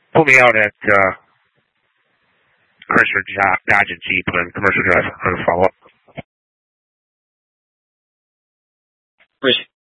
pull me out at Chrysler Dodge and Jeep on Commercial Drive. I'm going to follow up.